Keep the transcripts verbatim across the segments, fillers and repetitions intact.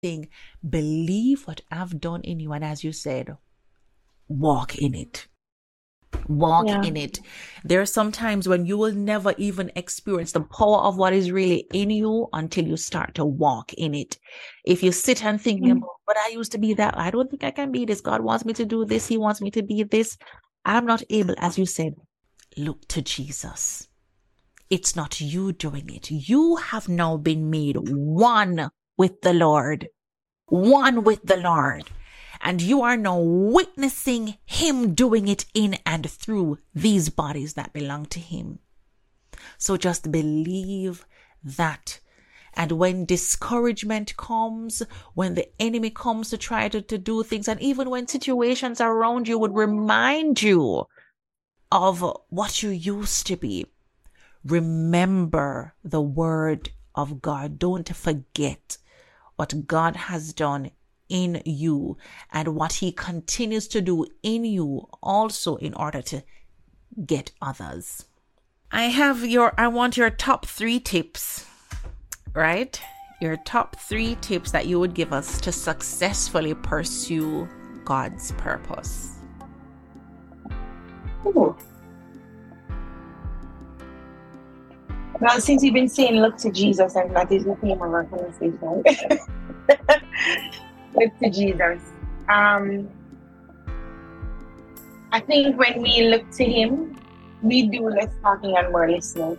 saying, believe what I've done in you. And as you said, walk in it. Walk Yeah. in it. There are some times when you will never even experience the power of what is really in you until you start to walk in it. If you sit and think, Mm. about, but I used to be that, I don't think I can be this. God wants me to do this. He wants me to be this. I'm not able, as you said, look to Jesus. It's not you doing it. You have now been made one with the Lord. One with the Lord. And you are now witnessing him doing it in and through these bodies that belong to him. So just believe that. And when discouragement comes, when the enemy comes to try to, to do things, and even when situations around you would remind you of what you used to be, remember the word of God. Don't forget what God has done in you and what he continues to do in you also in order to get others. I have your, I want your top three tips, right? Your top three tips that you would give us to successfully pursue God's purpose. Ooh. Well, since you've been saying look to Jesus, and that is the theme of our conversation. Look to Jesus. Um, I think when we look to him, we do less talking and more listening.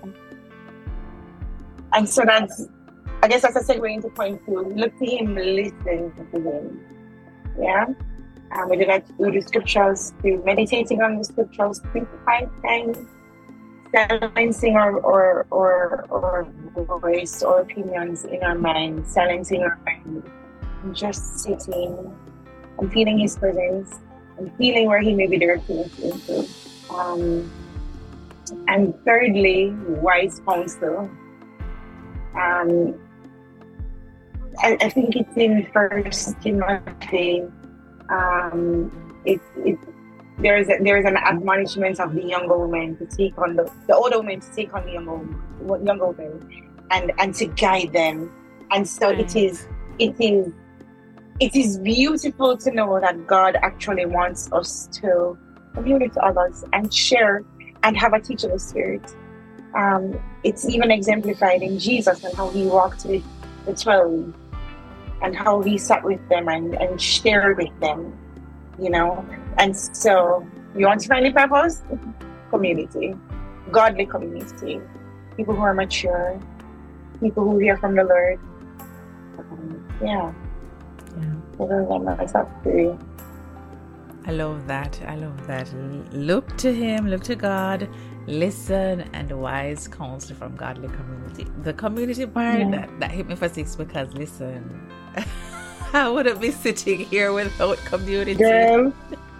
And so that's, I guess that's a segue into point two. Look to him, listen to him. Yeah? Um, we do that through the scriptures, through meditating on the scriptures, through quiet time, silencing our, or, or, or voice or opinions in our mind, silencing our mind. Just sitting and feeling his presence and feeling where he may be directing us into. Um, and thirdly, wise counsel. Um, I, I think it's in First Timothy. Um, it, it, there is a, there is an admonishment of the younger women to take on the the older women to take on the younger women, younger women and and to guide them. And so Right. it is it is. It is beautiful to know that God actually wants us to communicate to others and share and have a teachable spirit. Um, it's even exemplified in Jesus and how he walked with the twelve and how he sat with them and, and shared with them, you know. And so, you want to find a purpose? Community, godly community, people who are mature, people who hear from the Lord. Um, yeah. Yeah. I love that. I love that. Look to him, look to God, listen, and wise counsel from godly community. The community part, yeah. that, that hit me for six because, listen, I wouldn't be sitting here without community. Girl.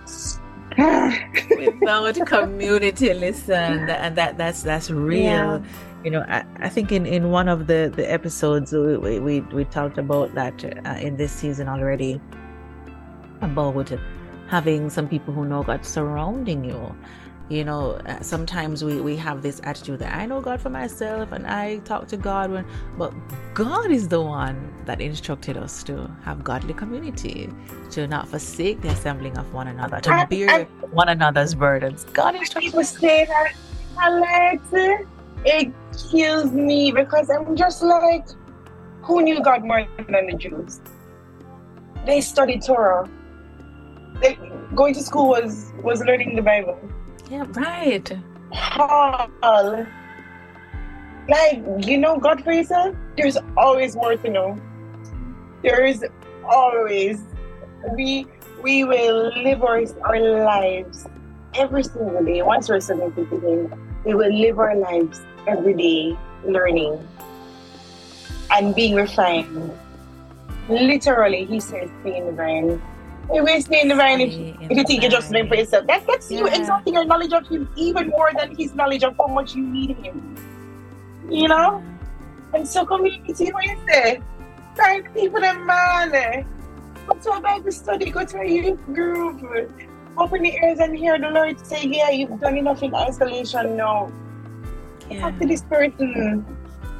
Without community, listen, and that that's that's real. Yeah. You know, I, I think in, in one of the, the episodes we, we, we talked about that uh, in this season already, about having some people who know God surrounding you. You know, uh, sometimes we, we have this attitude that I know God for myself and I talk to God, when, but God is the one that instructed us to have godly community, to not forsake the assembling of one another, to I, bear I, one another's burdens. God instructed people say that, Alex, it kills me because I'm just like, who knew God more than the Jews? They studied Torah. They, going to school was, was learning the Bible. Yeah, right. Paul. Like, you know God for yourself? There's always more to know. There is always. We we will live our, our lives every single day. Once we're submitted to him, we will live our lives every day learning and being refined. Literally, he says, stay in the vine. You will stay in the vine if, if you think you're just living for yourself. That, that's yeah. you exalting your knowledge of him even more than his knowledge of how much you need him. You know? And so community, what you say? Thank people, them man. Go to a Bible study, go to a youth group. Open the ears and hear the Lord say, yeah, you've done enough in isolation now. Yeah. Talk to this person.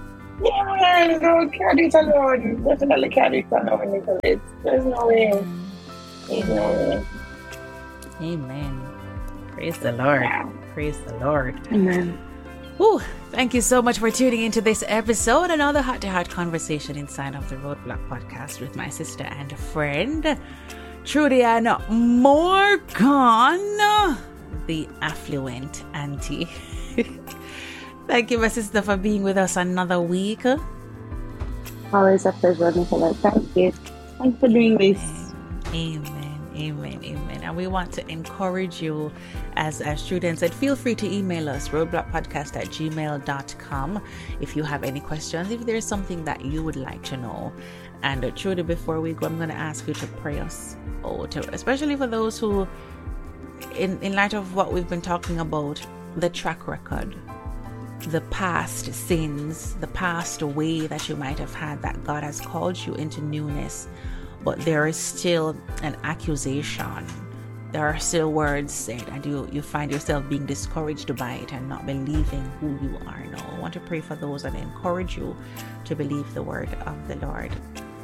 Yeah, no, can't do it alone. Definitely can't do it alone, Nicholas. There's no way. There's no way. Amen. Praise the Lord. Yeah. Praise the Lord. Amen. Whew. Thank you so much for tuning into this episode, another heart-to-heart conversation inside of the Roadblock Podcast with my sister and friend, Trudianne Morgan, the affluent auntie. Thank you, my sister, for being with us another week. Always a pleasure, Nicholas. Thank you. Thanks for doing this. Amen. Amen. Amen. And we want to encourage you, as, as students, said, feel free to email us, roadblockpodcast at gmail dot com, if you have any questions, if there's something that you would like to know. And uh, truly, before we go, I'm going to ask you to pray us out, especially for those who, in, in light of what we've been talking about, the track record, the past sins, the past way that you might have had, that God has called you into newness, but there is still an accusation. There are still words said, and you, you find yourself being discouraged by it and not believing who you are now. I want to pray for those and encourage you to believe the word of the Lord.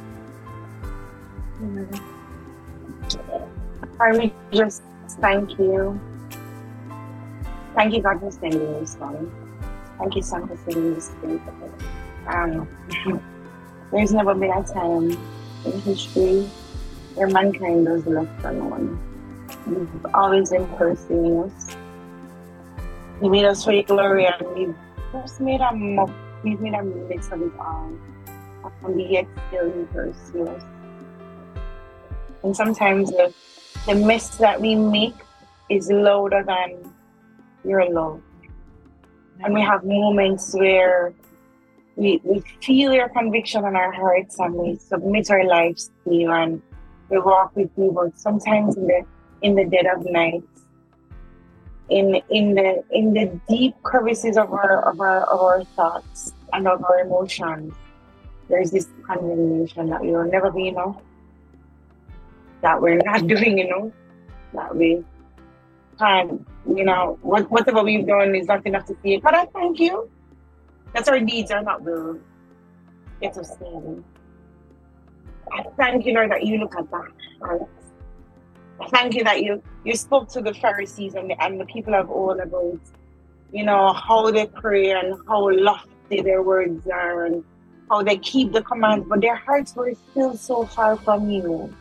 I will just thank you. Thank you, God, for sending your son. Thank you, son, for sending your spirit. Um, there's never been a time in history where mankind was left alone. You've always been pursuing us. You made us for your glory, and we've just made a muck. We've made a mix of it all. And yet still you pursue us. And sometimes the, the mess that we make is louder than your love. And we have moments where we, we feel your conviction in our hearts and we submit our lives to you and we walk with you. But sometimes in the in the dead of night, in in the in the deep crevices of our of our of our thoughts and of our emotions, there's this condemnation that we will never be enough, that we're not doing enough, that we can't, you know, what, whatever we've done is not enough to see it. But I thank you that our deeds are not will get us saved. I thank you, Lord, that you look at that heart. I thank you that you, you spoke to the Pharisees and the, and the people of old about, you know, how they pray and how lofty their words are and how they keep the commands, but their hearts were still so far from you.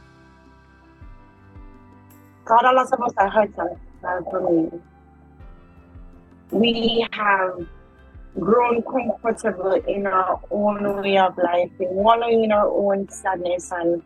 God, a lot of us, our hearts are far from you. We have grown comfortable in our own way of life, in wallowing in our own sadness and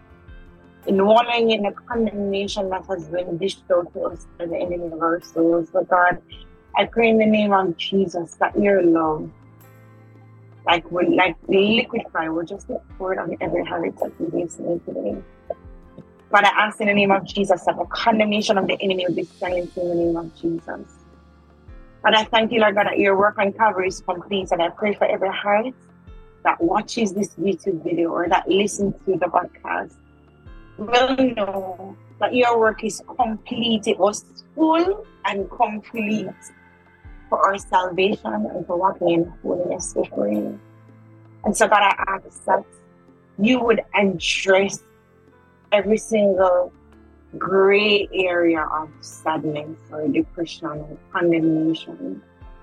in wallowing in the condemnation that has been dished out to us by the enemy of our souls. But God, I pray in the name of Jesus that your love, like we, like liquid fire, will just be poured on every heart that we listening today. God, I ask in the name of Jesus that the condemnation of the enemy will be silenced in the name of Jesus. And I thank you, Lord God, that your work on Calvary is complete. And I pray for every heart that watches this YouTube video or that listens to the podcast will know that your work is complete. It was full and complete for our salvation and for walking in holiness before you. And so, God, I ask that you would address every single gray area of sadness or depression or condemnation.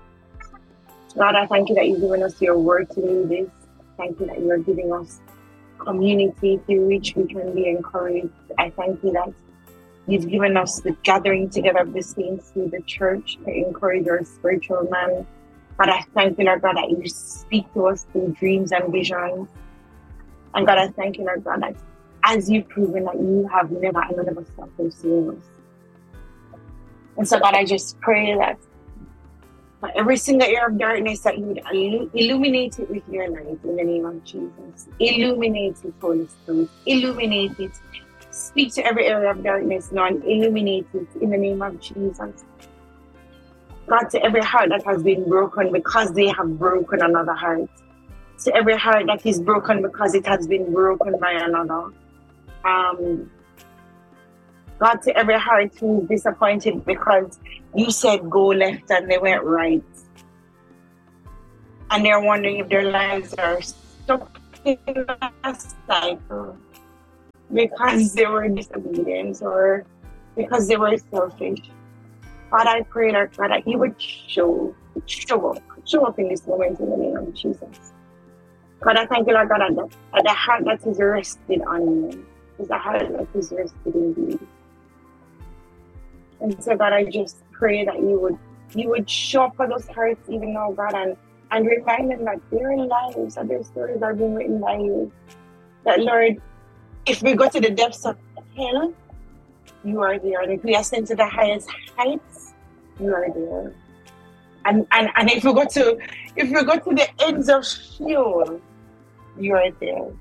God, I thank you that you've given us your word to do this. Thank you that you're giving us community through which we can be encouraged. I thank you that you've given us the gathering together of the saints through the church to encourage our spiritual man. God, I thank you, Lord God, that you speak to us through dreams and visions. And God, I thank you, Lord God, that as you've proven that you have never and will never stop pursuing us. And so, God, I just pray that for every single area of darkness, that you would illuminate it with your light in the name of Jesus. Illuminate it, Holy Spirit. Illuminate it. Speak to every area of darkness now and illuminate it in the name of Jesus. God, to every heart that has been broken because they have broken another heart. To every heart that is broken because it has been broken by another. Um, God, to every heart who is disappointed because you said go left and they went right. and they're wondering if their lives are stuck in a cycle because they were disobedient or because they were selfish. God, I pray that God that you would show, show up, show up in this moment in the name of Jesus. God, I thank you, Lord God, that, that the heart that is rested on you is the heart that is rested in you. And so, God, I just pray that you would you would show up for those hearts even now, God, and, and remind them that their lives and their stories are being written by you. That, Lord, if we go to the depths of hell, you are there. And if we ascend to the highest heights, you are there. And and, and if we go to if we go to the ends of Sheol, you are there.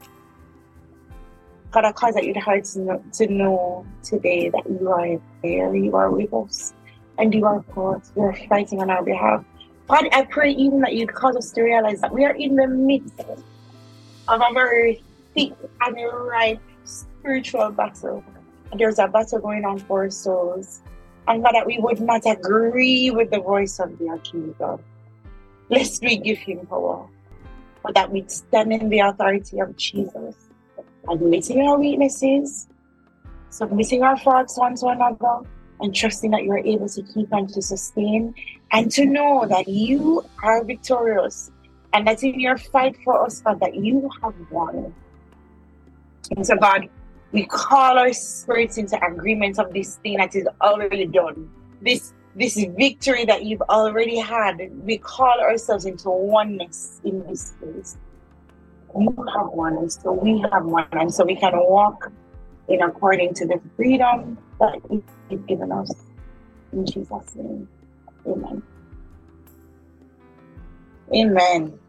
God, I cause that your hearts to know, to know today that you are there, you are with us, and you are for us. You are fighting on our behalf. God, I pray even that you cause us to realize that we are in the midst of a very thick and ripe spiritual battle. And there's a battle going on for our souls. And God, that we would not agree with the voice of the accuser, lest we give him power, but that we stand in the authority of Jesus, admitting our weaknesses, submitting our thoughts one to another, and trusting that you are able to keep and to sustain, and to know that you are victorious, and that in your fight for us, God, that you have won. And so, God, we call our spirits into agreement of this thing that is already done. This this victory that you've already had, we call ourselves into oneness in this place. You have won, and so we have won, and so we can walk in according to the freedom that you've given us. In Jesus' name, amen. Amen.